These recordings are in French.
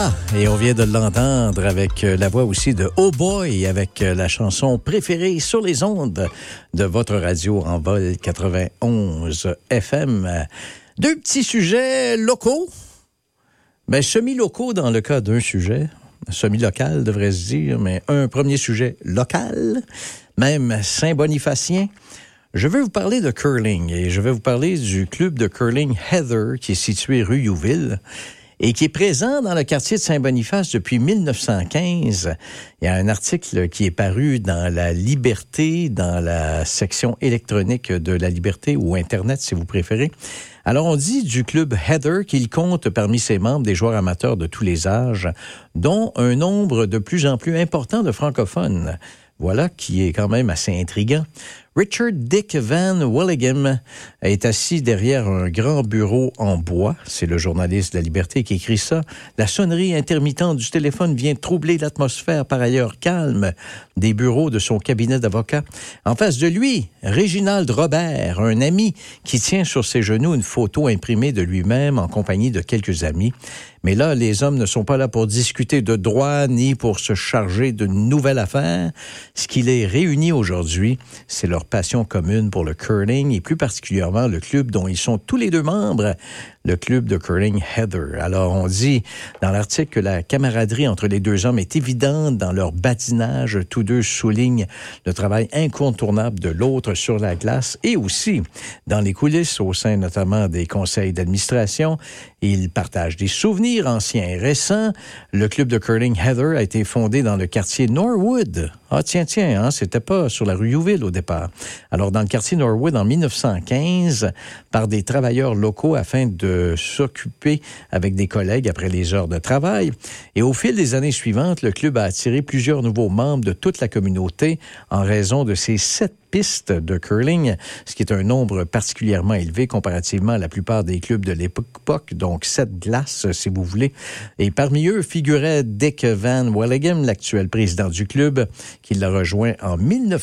Et on vient de l'entendre avec la voix aussi de Oh Boy, avec la chanson préférée sur les ondes de votre radio en vol 91 FM. Deux petits sujets locaux, mais semi-locaux dans le cas d'un sujet, semi-local devrait-se dire, mais un premier sujet local, même Saint-Bonifacien. Je vais vous parler de curling et je vais vous parler du club de curling Heather qui est situé rue Youville et qui est présent dans le quartier de Saint-Boniface depuis 1915. Il y a un article qui est paru dans La Liberté, dans la section électronique de La Liberté ou Internet, si vous préférez. Alors, on dit du club Heather qu'il compte parmi ses membres des joueurs amateurs de tous les âges, dont un nombre de plus en plus important de francophones. Voilà qui est quand même assez intriguant. Richard Dick Van Willigam est assis derrière un grand bureau en bois. C'est le journaliste de La Liberté qui écrit ça. La sonnerie intermittente du téléphone vient troubler l'atmosphère par ailleurs calme des bureaux de son cabinet d'avocat. En face de lui, Réginald Robert, un ami qui tient sur ses genoux une photo imprimée de lui-même en compagnie de quelques amis. Mais là, les hommes ne sont pas là pour discuter de droit ni pour se charger d'une nouvelle affaire. Ce qui les réunit aujourd'hui, c'est leur passion commune pour le curling et plus particulièrement le club dont ils sont tous les deux membres, le club de curling Heather. Alors, on dit dans l'article que la camaraderie entre les deux hommes est évidente dans leur badinage. Tous deux soulignent le travail incontournable de l'autre sur la glace et aussi dans les coulisses au sein notamment des conseils d'administration. Ils partagent des souvenirs anciens et récents. Le club de curling Heather a été fondé dans le quartier Norwood. Ah, tiens, hein, c'était pas sur la rue Youville au départ. Alors, dans le quartier Norwood, en 1915, par des travailleurs locaux afin de s'occuper avec des collègues après les heures de travail. Et au fil des années suivantes, le club a attiré plusieurs nouveaux membres de toute la communauté en raison de ses 7 pistes de curling, ce qui est un nombre particulièrement élevé comparativement à la plupart des clubs de l'époque, donc 7 glaces, si vous voulez. Et parmi eux figurait Dick Van Willigam, l'actuel président du club, qui l'a rejoint en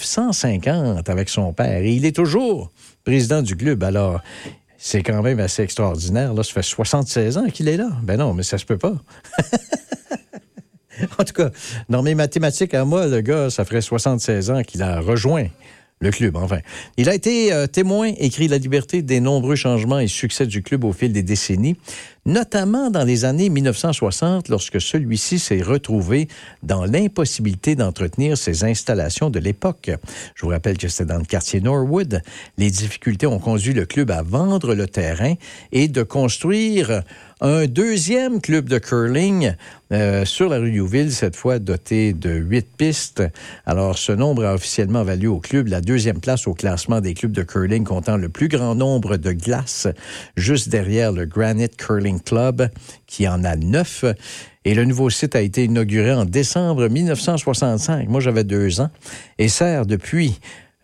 1950 avec son père. Et il est toujours président du club. Alors, c'est quand même assez extraordinaire. Là, ça fait 76 ans qu'il est là. Ben non, mais ça se peut pas. En tout cas, dans mes mathématiques à moi, le gars, ça ferait 76 ans qu'il a rejoint le club, enfin. Il a été témoin, écrit La Liberté, des nombreux changements et succès du club au fil des décennies, notamment dans les années 1960, lorsque celui-ci s'est retrouvé dans l'impossibilité d'entretenir ses installations de l'époque. Je vous rappelle que c'était dans le quartier Norwood. Les difficultés ont conduit le club à vendre le terrain et de construire un deuxième club de curling sur la rue Youville, cette fois doté de 8 pistes. Alors, ce nombre a officiellement valu au club la deuxième place au classement des clubs de curling comptant le plus grand nombre de glaces, juste derrière le Granite Curling Club, qui en a 9. Et le nouveau site a été inauguré en décembre 1965. Moi, j'avais 2 ans et sert depuis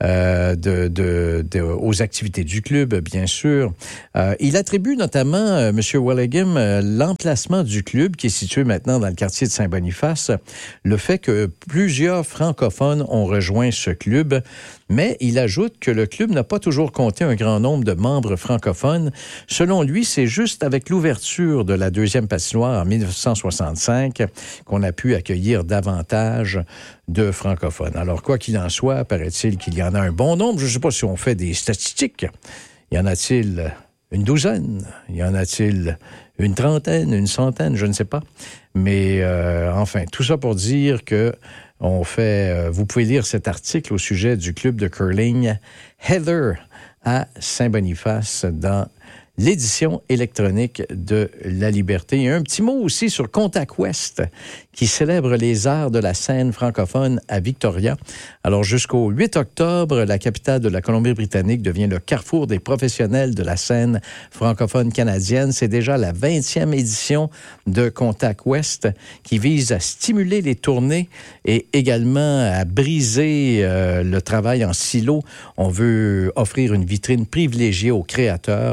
aux activités du club, bien sûr. Il attribue notamment, M. Willigam, l'emplacement du club, qui est situé maintenant dans le quartier de Saint-Boniface, le fait que plusieurs francophones ont rejoint ce club, mais il ajoute que le club n'a pas toujours compté un grand nombre de membres francophones. Selon lui, c'est juste avec l'ouverture de la deuxième patinoire en 1965 qu'on a pu accueillir davantage de francophones. Alors, quoi qu'il en soit, paraît-il qu'il y en a un bon nombre. Je ne sais pas si on fait des statistiques. Y en a-t-il une douzaine? Y en a-t-il une trentaine, une centaine? Je ne sais pas. Mais enfin, tout ça pour dire que vous pouvez lire cet article au sujet du club de curling Heather à Saint-Boniface dans l'édition électronique de La Liberté. Et un petit mot aussi sur Contact West, qui célèbre les arts de la scène francophone à Victoria. Alors, jusqu'au 8 octobre, la capitale de la Colombie-Britannique devient le carrefour des professionnels de la scène francophone canadienne. C'est déjà la 20e édition de Contact West qui vise à stimuler les tournées et également à briser le travail en silo. On veut offrir une vitrine privilégiée aux créateurs, particulièrement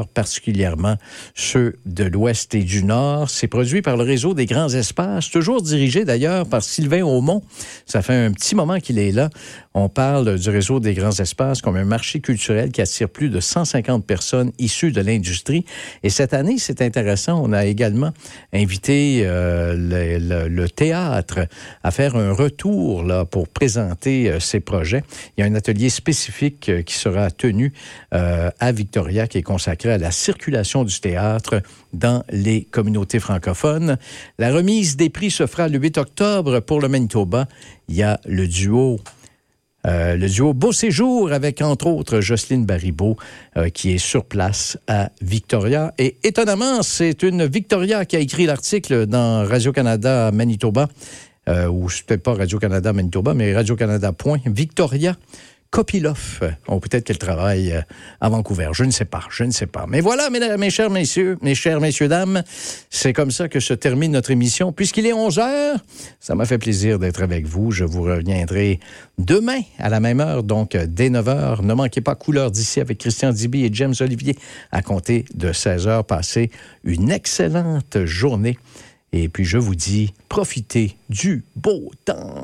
particulièrement ceux de l'Ouest et du Nord. C'est produit par le réseau des grands espaces, toujours dirigé d'ailleurs par Sylvain Aumont. Ça fait un petit moment qu'il est là. On parle du réseau des grands espaces comme un marché culturel qui attire plus de 150 personnes issues de l'industrie. Et cette année, c'est intéressant, on a également invité le théâtre à faire un retour là, pour présenter ses projets. Il y a un atelier spécifique qui sera tenu à Victoria qui est consacré à la circulation du théâtre dans les communautés francophones. La remise des prix se fera le 8 octobre pour le Manitoba. Il y a le duo Beau Séjour avec, entre autres, Jocelyne Baribeau qui est sur place à Victoria. Et étonnamment, c'est une Victoria qui a écrit l'article dans Radio-Canada Manitoba, ou c'était pas Radio-Canada Manitoba, mais Radio-Canada. Victoria Kopiloff. Ou peut-être qu'elle travaille à Vancouver. Je ne sais pas. Mais voilà, mes chers messieurs, dames, c'est comme ça que se termine notre émission. Puisqu'il est 11h, ça m'a fait plaisir d'être avec vous. Je vous reviendrai demain à la même heure, donc dès 9h. Ne manquez pas Couleur d'ici avec Christian Diby et James Olivier à compter de 16h. Passez une excellente journée. Et puis je vous dis, profitez du beau temps.